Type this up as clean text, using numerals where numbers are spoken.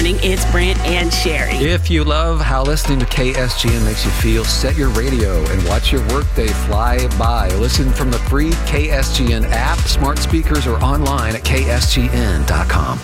morning. It's Brent and Sherry. If you love how listening to KSGN makes you feel, set your radio and watch your workday fly by. Listen from the free KSGN app, smart speakers, or online at ksgn.com.